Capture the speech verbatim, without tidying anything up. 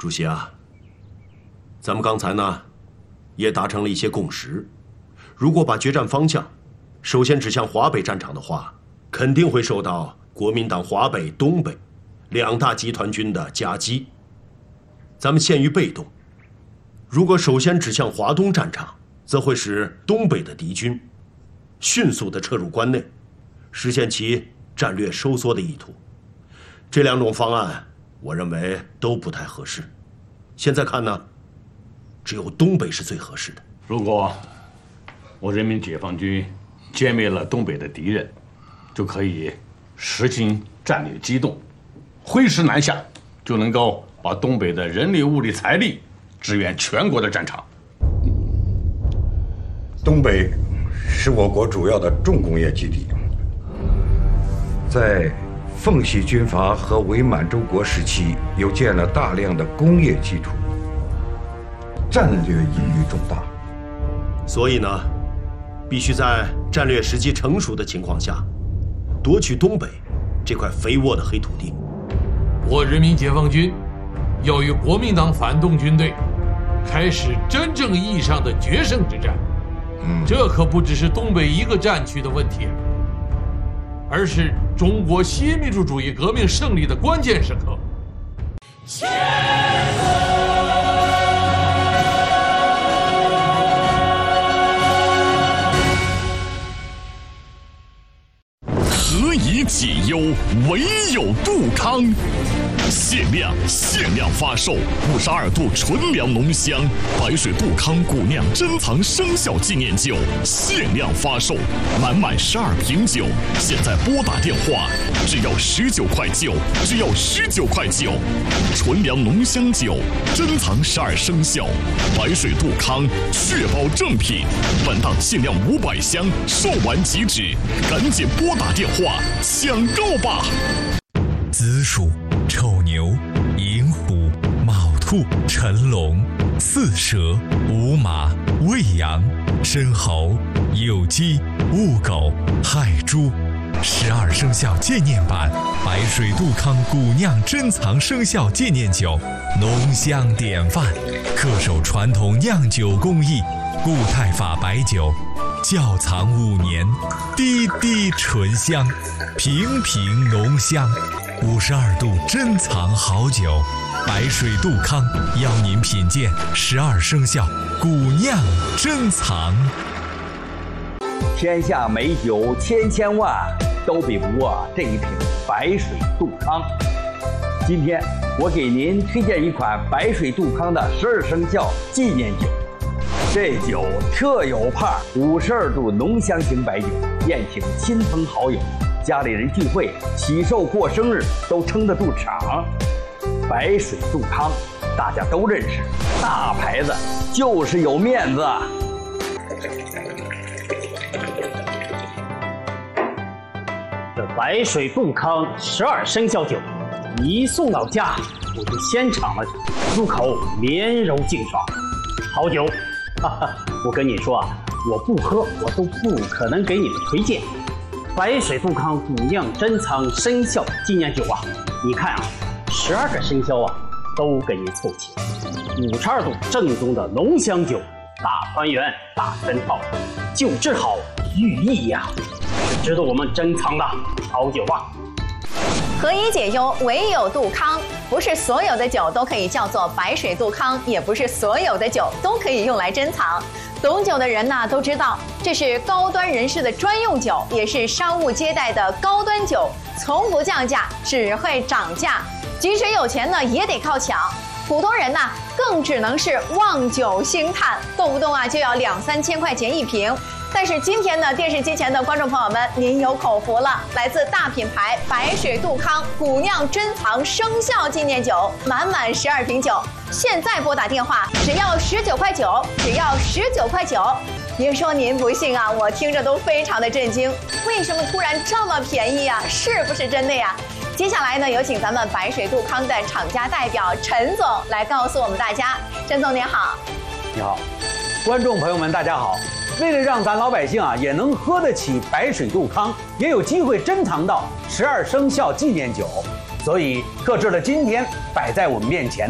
主席啊，咱们刚才呢，也达成了一些共识。如果把决战方向首先指向华北战场的话，肯定会受到国民党华北、东北两大集团军的夹击，咱们陷于被动。如果首先指向华东战场，则会使东北的敌军迅速地撤入关内，实现其战略收缩的意图。这两种方案，我认为都不太合适。现在看呢，只有东北是最合适的。 如果我人民解放军歼灭了东北的敌人，就可以实行战略机动，挥师南下，就能够把东北的人力、物力、财力支援全国的战场。 东北是我国主要的重工业基地，在奉系军阀和伪满洲国时期，又建了大量的工业基础，战略意义重大。 所以呢，必须在战略时机成熟的情况下，夺取东北这块肥沃的黑土地。 我人民解放军要与国民党反动军队开始真正意义上的决胜之战。嗯，这可不只是东北一个战区的问题，而是中国新民主主义革命胜利的关键时刻。 何以解忧，唯有杜康。限量限量发售五十二度纯粮浓香白水杜康古酿珍藏生肖纪念酒，限量发售，满满十二瓶酒，现在拨打电话，只要十九块九，只要十九块九。纯粮浓香酒，珍藏十二生肖，白水杜康，确保正品。本档限量五百箱，售完即止，赶紧拨打电话抢购吧！ 子鼠、丑牛、寅虎、卯兔、辰龙、巳蛇、午马、未羊、申猴、酉鸡、戊狗、亥猪。十二生肖纪念版白水杜康古酿珍藏生肖纪念酒，浓香典范，恪守传统酿酒工艺，固态法白酒，窖藏五年，滴滴醇香，瓶瓶浓香。五十二度珍藏好酒，白水杜康邀您品鉴十二生肖古酿珍藏。 天下美酒千千万，都比不过这一瓶白水杜康。今天我给您推荐一款白水杜康的十二生肖纪念酒。这酒特有派，五十二度浓香型白酒，宴请亲朋好友，家里人聚会、喜寿过生日都撑得住场。白水杜康大家都认识，大牌子就是有面子。 这白水杜康十二生肖酒一送到家，我就先尝了，入口绵柔净爽，好酒。哈哈，我跟你说啊，我不喝我都不可能给你们推荐。白水杜康古酿珍藏生肖纪念酒啊，你看啊，十二个生肖啊都给你凑齐，五十二度正宗的浓香酒，大团圆大全套，酒质好寓意呀，是值得我们珍藏的好酒啊。 何以解忧，唯有杜康。不是所有的酒都可以叫做白水杜康，也不是所有的酒都可以用来珍藏。懂酒的人呢都知道，这是高端人士的专用酒，也是商务接待的高端酒，从不降价，只会涨价。即使有钱呢，也得靠抢。普通人呢，更只能是望酒兴叹，动不动啊就要两三千块钱一瓶。但是今天呢，电视机前的观众朋友们，您有口福了！来自大品牌白水杜康古酿珍藏生肖纪念酒，满满十二瓶酒，现在拨打电话只要十九块九，只要十九块九。别说您不信啊，我听着都非常的震惊，为什么突然这么便宜啊？是不是真的呀？接下来呢，有请咱们白水杜康的厂家代表陈总来告诉我们大家。陈总您好。 你好，观众朋友们大家好。为了让咱老百姓啊也能喝得起白水杜康，也有机会珍藏到十二生肖纪念酒，所以特制了今天摆在我们面前